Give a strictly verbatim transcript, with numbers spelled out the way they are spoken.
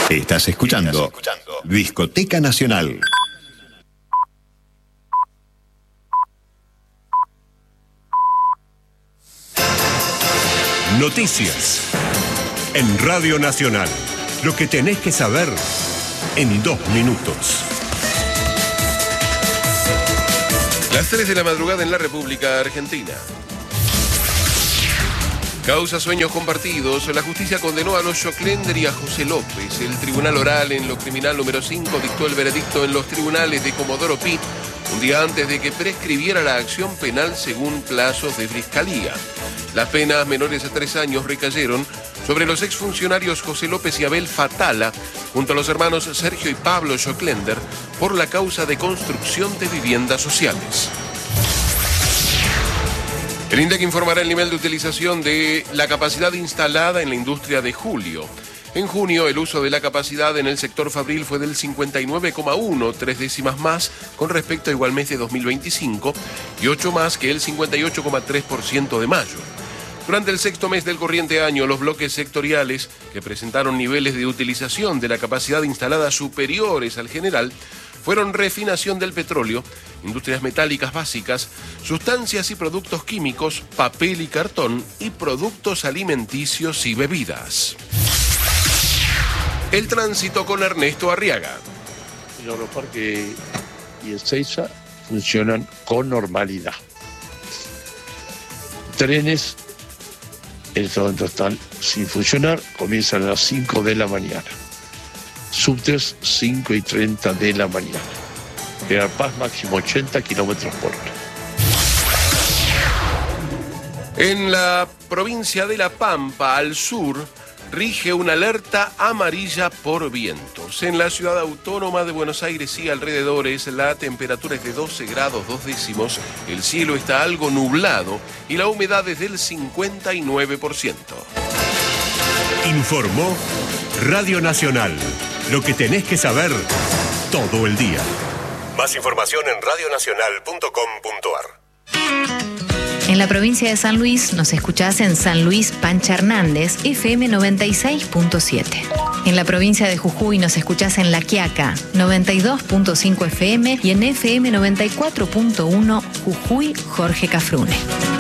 Estás escuchando, Estás escuchando Discoteca Nacional. Noticias en Radio Nacional. Lo que tenés que saber en dos minutos. Las tres de la madrugada en la República Argentina. Causa sueños compartidos. La justicia condenó a los Joclender y a José López. El Tribunal Oral en lo Criminal número cinco dictó el veredicto en los tribunales de Comodoro Pi un día antes de que prescribiera la acción penal según plazos de fiscalía. Las penas menores a tres años recayeron sobre los exfuncionarios José López y Abel Fatala, junto a los hermanos Sergio y Pablo Joclender, por la causa de construcción de viviendas sociales. El INDEC informará el nivel de utilización de la capacidad instalada en la industria de julio. En junio, el uso de la capacidad en el sector fabril fue del cincuenta y nueve coma uno, tres décimas más con respecto a igual mes de dos mil veinticinco y ocho más que el cincuenta y ocho coma tres por ciento de mayo. Durante el sexto mes del corriente año, los bloques sectoriales que presentaron niveles de utilización de la capacidad instalada superiores al general fueron refinación del petróleo, industrias metálicas básicas, sustancias y productos químicos, papel y cartón y productos alimenticios y bebidas. El tránsito con Ernesto Arriaga. El Aeroparque y Ezeiza funcionan con normalidad. Trenes, en este momento están sin funcionar, comienzan a las cinco de la mañana. Subtes, cinco y treinta de la mañana. General Paz, máximo ochenta kilómetros por hora. En la provincia de La Pampa, al sur, rige una alerta amarilla por vientos. En la ciudad autónoma de Buenos Aires y alrededores, la temperatura es de doce grados dos décimos, el cielo está algo nublado y la humedad es del cincuenta y nueve por ciento. Informó Radio Nacional. Lo que tenés que saber todo el día. Más información en radio nacional punto com punto ar. En la provincia de San Luis nos escuchás en San Luis Pancha Hernández, F M noventa y seis punto siete. En la provincia de Jujuy nos escuchás en La Quiaca, noventa y dos punto cinco F M y en F M noventa y cuatro punto uno Jujuy Jorge Cafrune.